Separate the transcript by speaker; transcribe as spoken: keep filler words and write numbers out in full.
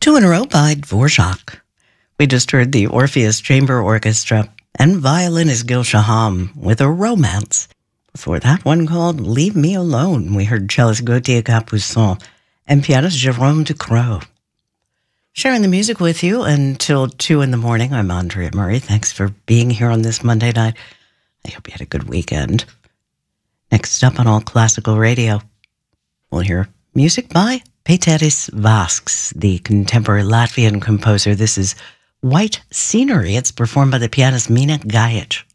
Speaker 1: Two in a row by Dvorak. We just heard the Orpheus Chamber Orchestra and violinist Gil Shaham with a romance. Before that one called Leave Me Alone, we heard cellist Gauthier Capuçon and pianist Jérôme Ducrot. Sharing the music with you until two in the morning. I'm Andrea Murray. Thanks for being here on this Monday night. I hope you had a good weekend. Next up on All Classical Radio, we'll hear music by Pēteris Vasks, the contemporary Latvian composer. This is White Scenery. It's performed by the pianist Mina Gajic.